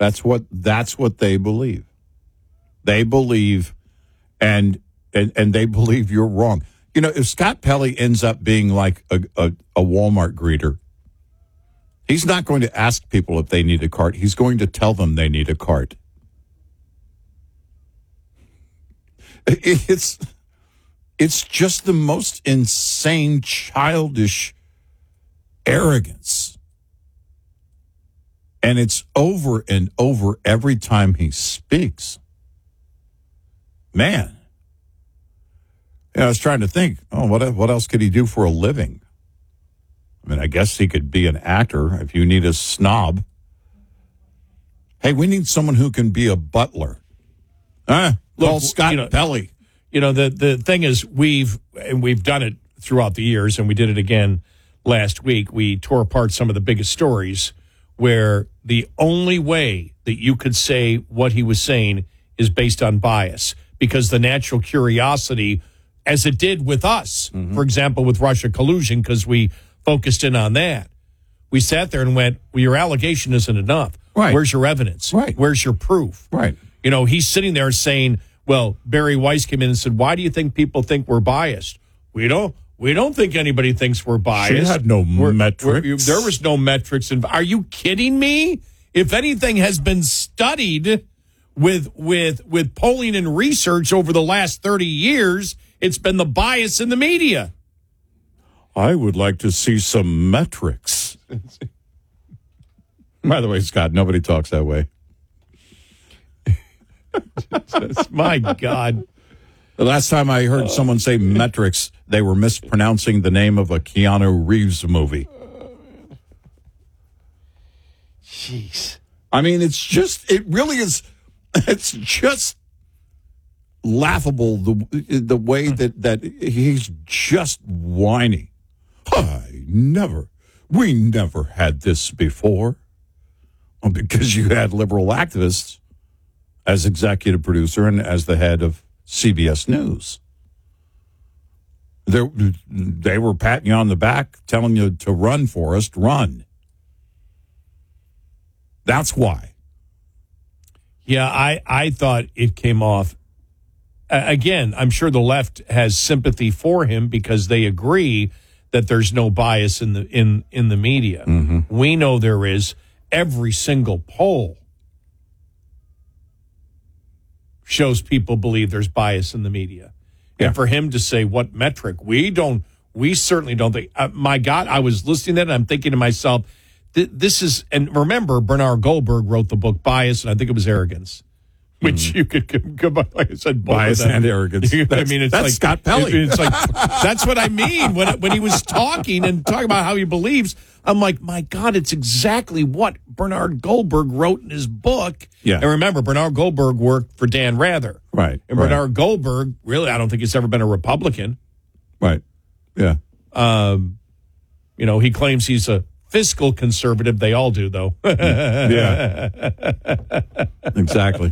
That's what they believe. They believe, and they believe you're wrong. You know, if Scott Pelley ends up being like a Walmart greeter, he's not going to ask people if they need a cart. He's going to tell them they need a cart. It's just the most insane, childish arrogance. And it's over and over every time he speaks. Man. I was trying to think, what else could he do for a living? I mean, I guess he could be an actor if you need a snob. Hey, we need someone who can be a butler. Call Scott Pelley. You know, the thing is, we've done it throughout the years, and we did it again last week. We tore apart some of the biggest stories where the only way that you could say what he was saying is based on bias, because the natural curiosity, as it did with us, for example, with Russia collusion, because we focused in on that. We sat there and went, well, your allegation isn't enough. Right. Where's your evidence? Right. Where's your proof? Right. You know, he's sitting there saying, well, Barry Weiss came in and said, why do you think people think we're biased? We don't think anybody thinks we're biased. She had no metrics. There was no metrics. Are you kidding me? If anything has been studied with polling and research over the last 30 years, it's been the bias in the media. I would like to see some metrics. By the way, Scott, nobody talks that way. My God. The last time I heard someone say metrics, they were mispronouncing the name of a Keanu Reeves movie. Jeez. I mean, it really is, it's just laughable the way that he's just whiny. We never had this before. Well, because you had liberal activists as executive producer and as the head of CBS News. They were patting you on the back, telling you to run, Forrest, run. That's why. Yeah, I thought it came off. Again, I'm sure the left has sympathy for him because they agree that there's no bias in the media. Mm-hmm. We know there is. Every single poll shows people believe there's bias in the media. Yeah. And for him to say what metric, we certainly don't think. My God, I was listening to that and I'm thinking to myself, this is, and remember, Bernard Goldberg wrote the book Bias, and I think it was Arrogance, which you could combine, like I said, bias and arrogance. I mean, it's that's like Scott Pelley. It's like that's what I mean when he was talking about how he believes. I'm like, my God, it's exactly what Bernard Goldberg wrote in his book. Yeah. And remember, Bernard Goldberg worked for Dan Rather. Right. And Bernard Goldberg, really, I don't think he's ever been a Republican. Right. Yeah. You know, he claims he's a fiscal conservative. They all do, though. Yeah. Exactly.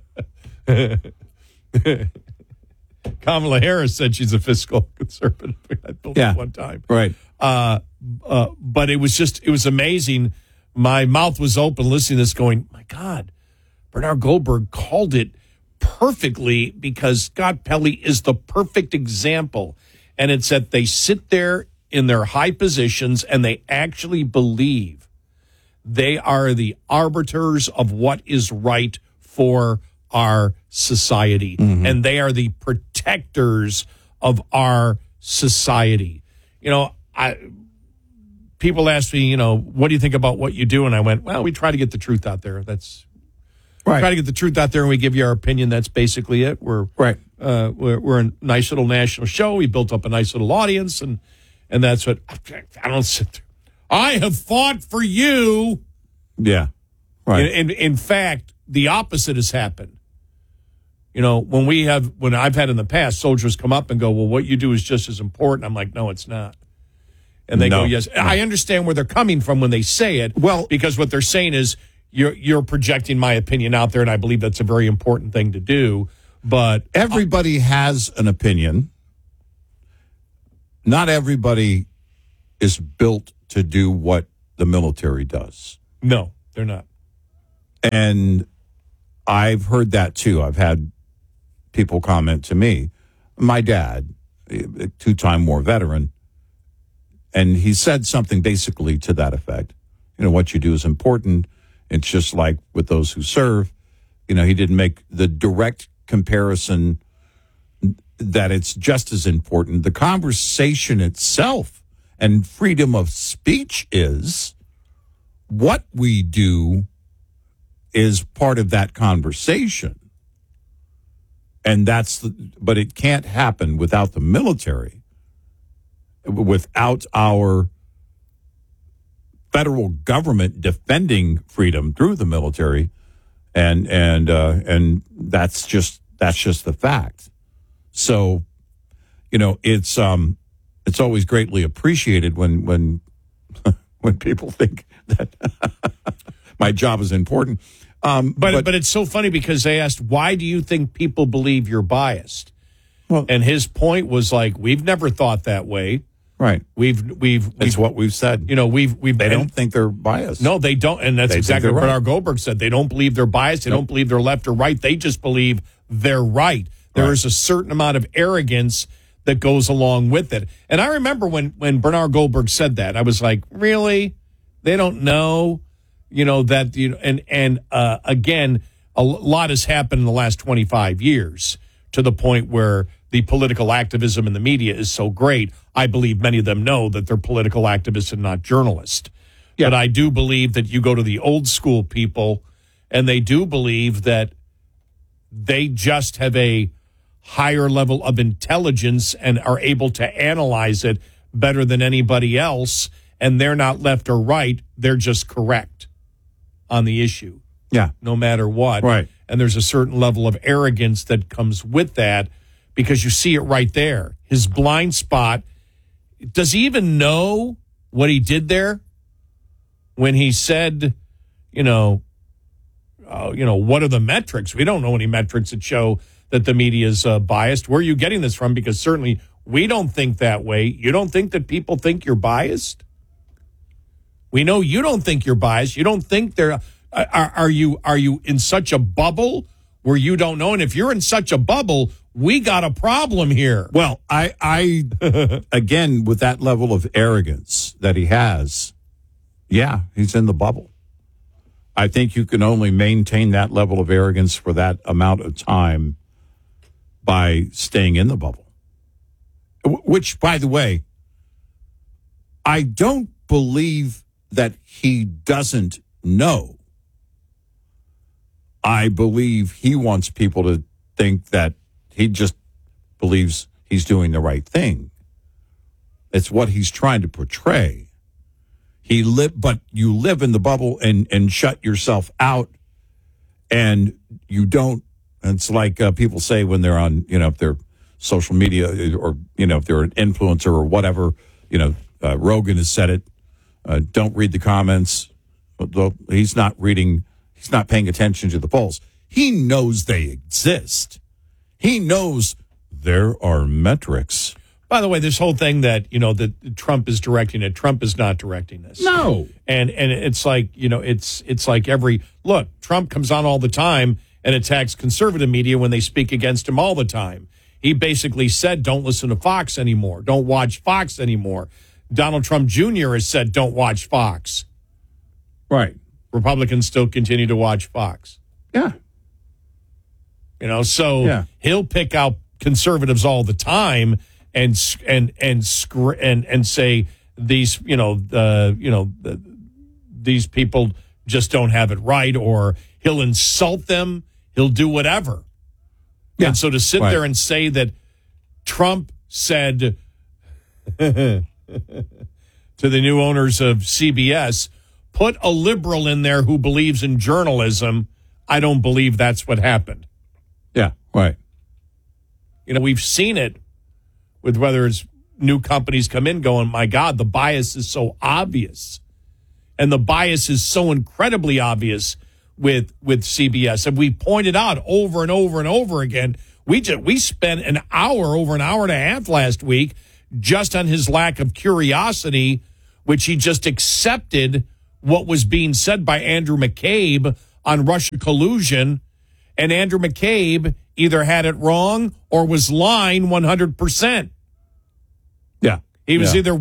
Kamala Harris said she's a fiscal conservative, I believe, one time. Right. But it was amazing. My mouth was open listening to this going, my God, Bernard Goldberg called it perfectly because Scott Pelley is the perfect example. And it's that they sit there in their high positions and they actually believe they are the arbiters of what is right for our society. Mm-hmm. And they are the protectors of our society. You know, people ask me, you know, what do you think about what you do? And I went, well, we try to get the truth out there. That's right. Try to get the truth out there, and we give you our opinion. That's basically it. We're a nice little national show. We built up a nice little audience, and that's what I don't sit there. I have fought for you. Yeah, right. In fact, the opposite has happened. You know, when I've had in the past, soldiers come up and go, well, what you do is just as important. I'm like, no, it's not. And they go, yes. No. I understand where they're coming from when they say it. Well, because what they're saying is you're projecting my opinion out there, and I believe that's a very important thing to do. But everybody has an opinion. Not everybody is built to do what the military does. No, they're not. And I've heard that too. I've had people comment to me. My dad, a two-time war veteran, and he said something basically to that effect. What you do is important. It's just like with those who serve. He didn't make the direct comparison that it's just as important. The conversation itself and freedom of speech is what we do is part of that conversation. And but it can't happen without the military, without our federal government defending freedom through the military. And that's just the fact. So, it's always greatly appreciated when people think that my job is important. But it's so funny because they asked, why do you think people believe you're biased? Well, and his point was like, we've never thought that way. Right. It's what we've said. They don't think they're biased. No, they don't. And that's exactly what Bernard Goldberg said. They don't believe they're biased. They don't believe they're left or right. They just believe they're right. There is a certain amount of arrogance that goes along with it. And I remember when Bernard Goldberg said that, I was like, really? They don't know, that, again, a lot has happened in the last 25 years to the point where the political activism in the media is so great. I believe many of them know that they're political activists and not journalists. Yeah. But I do believe that you go to the old school people and they do believe that they just have a higher level of intelligence and are able to analyze it better than anybody else. And they're not left or right. They're just correct on the issue. Yeah. No matter what. Right. And there's a certain level of arrogance that comes with that because you see it right there. His blind spot. Does he even know what he did there? When he said, what are the metrics? We don't know any metrics that show that the media is biased. Where are you getting this from? Because certainly we don't think that way. You don't think that people think you're biased? We know you don't think you're biased. You don't think they're... Are you in such a bubble where you don't know? And if you're in such a bubble, we got a problem here. Well, I again, with that level of arrogance that he has, yeah, he's in the bubble. I think you can only maintain that level of arrogance for that amount of time by staying in the bubble. Which, by the way, I don't believe that he doesn't know. I believe he wants people to think that he just believes he's doing the right thing. It's what he's trying to portray. But you live in the bubble and shut yourself out, and you don't. And it's like people say when they're on, if they're social media or, if they're an influencer or whatever, Rogan has said it. Don't read the comments. He's not reading. He's not paying attention to the polls. He knows they exist. He knows there are metrics. By the way, this whole thing that, that Trump is directing it, Trump is not directing this. No. And it's like, it's like look, Trump comes on all the time and attacks conservative media when they speak against him all the time. He basically said, don't listen to Fox anymore. Don't watch Fox anymore. Donald Trump Jr. has said, don't watch Fox. Right. Republicans still continue to watch Fox. Yeah. He'll pick out conservatives all the time and say these, these people just don't have it right, or he'll insult them. He'll do whatever. Yeah. And so to sit there and say that Trump said to the new owners of CBS, put a liberal in there who believes in journalism, I don't believe that's what happened. Yeah, right. We've seen it with whether it's new companies come in going, my God, the bias is so obvious. And the bias is so incredibly obvious with CBS. And we pointed out over and over and over again, we spent over an hour and a half last week just on his lack of curiosity, which he just accepted what was being said by Andrew McCabe on Russia collusion, and Andrew McCabe either had it wrong or was lying 100%. Yeah. He was either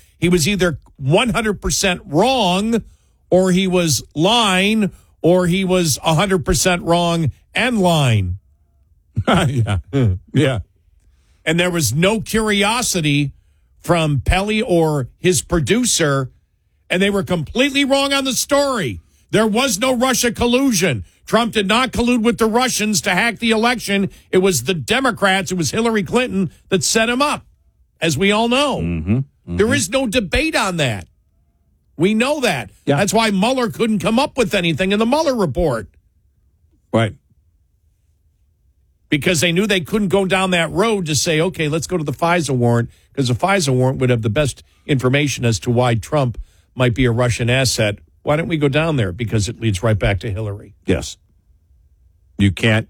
100% wrong, or he was lying, or he was 100% wrong and lying. Yeah. Yeah. And there was no curiosity from Pelley or his producer, and they were completely wrong on the story. There was no Russia collusion. Trump did not collude with the Russians to hack the election. It was the Democrats, it was Hillary Clinton that set him up, as we all know. There is no debate on that. We know that. Yeah. That's why Mueller couldn't come up with anything in the Mueller report, Right. because they knew they couldn't go down that road to say, okay, let's go to the FISA warrant, because the FISA warrant would have the best information as to why Trump might be a Russian asset. Why don't we go down there? Because it leads right back to Hillary. Yes. You can't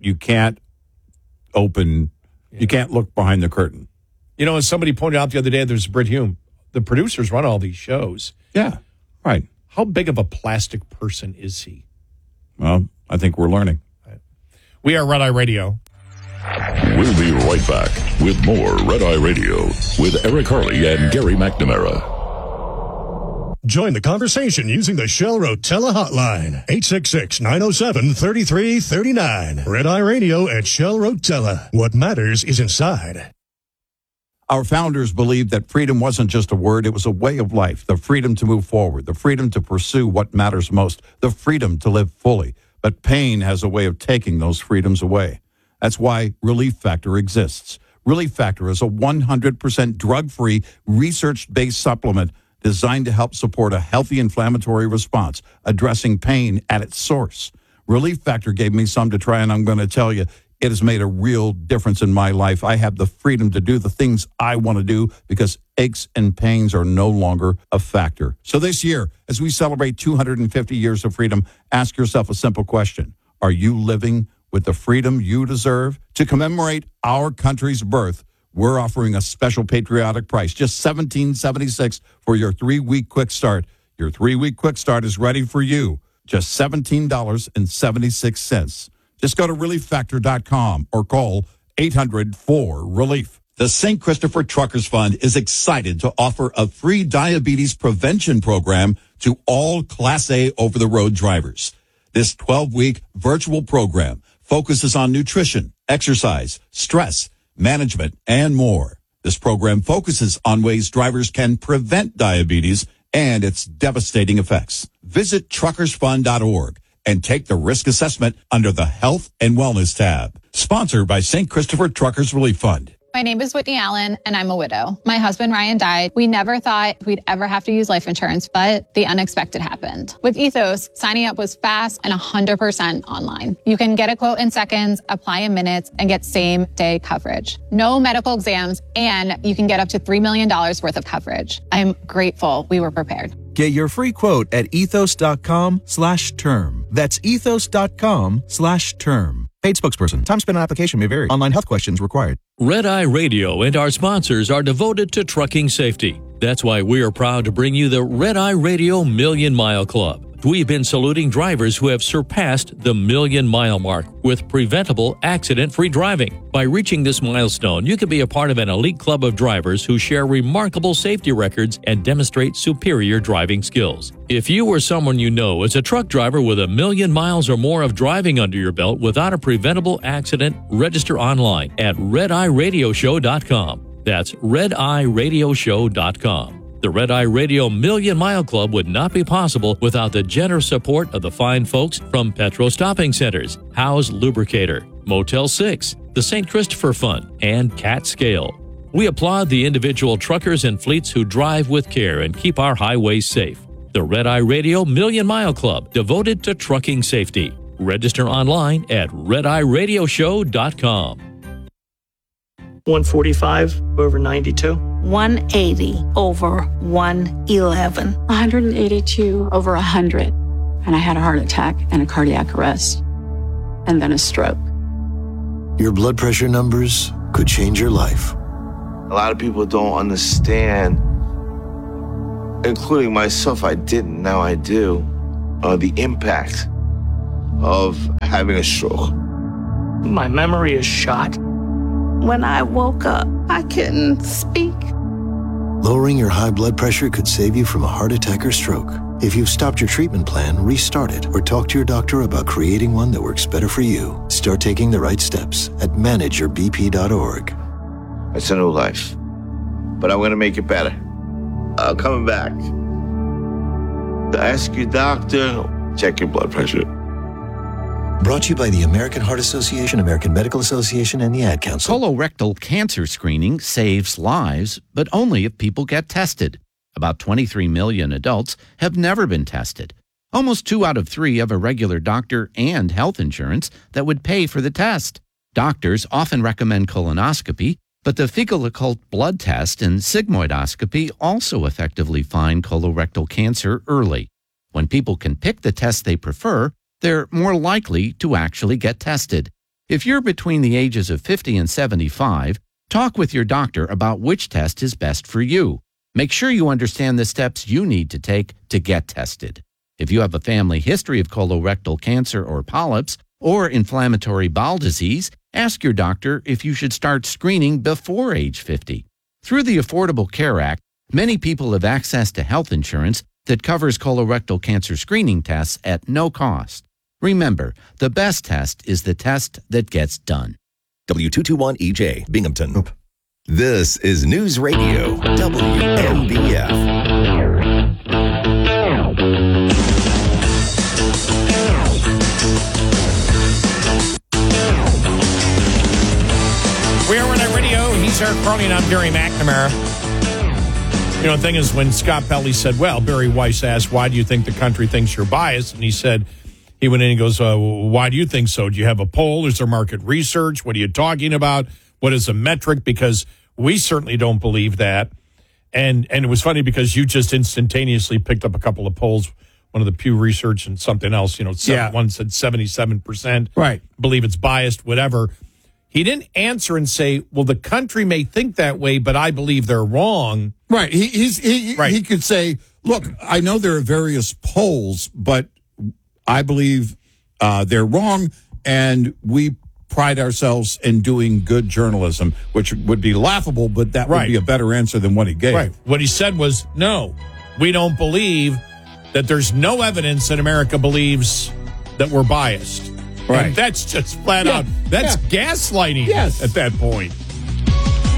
look behind the curtain. You know, as somebody pointed out the other day, there's Brit Hume. The producers run all these shows. Yeah. Right. How big of a plastic person is he? Well, I think we're learning. We are Red Eye Radio. We'll be right back with more Red Eye Radio with Eric Harley and Gary McNamara. Join the conversation using the Shell Rotella hotline, 866-907-3339. Red Eye Radio at Shell Rotella. What matters is inside. Our founders believed that freedom wasn't just a word, it was a way of life. The freedom to move forward, the freedom to pursue what matters most, the freedom to live fully. But pain has a way of taking those freedoms away. That's why Relief Factor exists. Relief Factor is a 100% drug-free, research-based supplement designed to help support a healthy inflammatory response, addressing pain at its source. Relief Factor gave me some to try, and I'm going to tell you, it has made a real difference in my life. I have the freedom to do the things I want to do because aches and pains are no longer a factor. So this year, as we celebrate 250 years of freedom, ask yourself a simple question. Are you living with the freedom you deserve? To commemorate our country's birth, we're offering a special patriotic price, just $17.76 for your 3-week quick start. Your 3-week quick start is ready for you. Just $17.76. Just go to ReliefFactor.com or call 800-4RELIEF. The St. Christopher Truckers Fund is excited to offer a free diabetes prevention program to all Class A over-the-road drivers. This 12-week virtual program focuses on nutrition, exercise, stress, management, and more. This program focuses on ways drivers can prevent diabetes and its devastating effects. Visit truckersfund.org and take the risk assessment under the Health and Wellness tab. Sponsored by St. Christopher Truckers Relief Fund. My name is Whitney Allen, and I'm a widow. My husband, Ryan, died. We never thought we'd ever have to use life insurance, but the unexpected happened. With Ethos, signing up was fast and 100% online. You can get a quote in seconds, apply in minutes, and get same-day coverage. No medical exams, and you can get up to $3 million worth of coverage. I'm grateful we were prepared. Get your free quote at ethos.com/term. That's ethos.com/term. Paid spokesperson. Time spent on application may vary. Online health questions required. Red Eye Radio and our sponsors are devoted to trucking safety. That's why we are proud to bring you the Red Eye Radio Million Mile Club. We've been saluting drivers who have surpassed the million-mile mark with preventable, accident-free driving. By reaching this milestone, you can be a part of an elite club of drivers who share remarkable safety records and demonstrate superior driving skills. If you or someone you know is a truck driver with 1 million miles or more of driving under your belt without a preventable accident, register online at redeyeradioshow.com. That's redeyeradioshow.com. The Red Eye Radio Million Mile Club would not be possible without the generous support of the fine folks from Petro Stopping Centers, Howe's Lubricator, Motel 6, the St. Christopher Fund, and Cat Scale. We applaud the individual truckers and fleets who drive with care and keep our highways safe. The Red Eye Radio Million Mile Club, devoted to trucking safety. Register online at redeyeradioshow.com. 145 over 92. 180 over 111. 182 over 100. And I had a heart attack and a cardiac arrest. And then a stroke. Your blood pressure numbers could change your life. A lot of people don't understand, including myself, I didn't, now I do, the impact of having a stroke. My memory is shot. When I woke up, I couldn't speak. Lowering your high blood pressure could save you from a heart attack or stroke. If you've stopped your treatment plan, restart it or talk to your doctor about creating one that works better for you. Start taking the right steps at manageyourbp.org. It's a new life, but I'm going to make it better. I'm coming back. Ask your doctor, check your blood pressure. Brought to you by the American Heart Association, American Medical Association, and the Ad Council. Colorectal cancer screening saves lives, but only if people get tested. About 23 million adults have never been tested. Almost 2 out of 3 have a regular doctor and health insurance that would pay for the test. Doctors often recommend colonoscopy, but the fecal occult blood test and sigmoidoscopy also effectively find colorectal cancer early. When people can pick the test they prefer, they're more likely to actually get tested. If you're between the ages of 50 and 75, talk with your doctor about which test is best for you. Make sure you understand the steps you need to take to get tested. If you have a family history of colorectal cancer or polyps or inflammatory bowel disease, ask your doctor if you should start screening before age 50. Through the Affordable Care Act, many people have access to health insurance that covers colorectal cancer screening tests at no cost. Remember, the best test is the test that gets done. W221EJ, Binghamton. This is News Radio, WNBF. We are Red Eye Radio. He's Eric Carly, and I'm Gary McNamara. You know, the thing is, when Scott Pelley said, well, Barry Weiss asked, why do you think the country thinks you're biased? And he said, he went in and goes, why do you think so? Do you have a poll? Is there market research? What are you talking about? What is a metric? Because we certainly don't believe that. And it was funny because you just instantaneously picked up a couple of polls, one of the Pew Research and something else. You know, one said 77%. Right. Believe it's biased, whatever. He didn't answer and say, well, the country may think that way, but I believe they're wrong. Right. He could say, look, I know there are various polls, but I believe they're wrong, and we pride ourselves in doing good journalism, which would be laughable, but that would be a better answer than what he gave. Right. What he said was, no, we don't believe that there's no evidence that America believes that we're biased. Right. And that's just flat out. That's gaslighting at that point.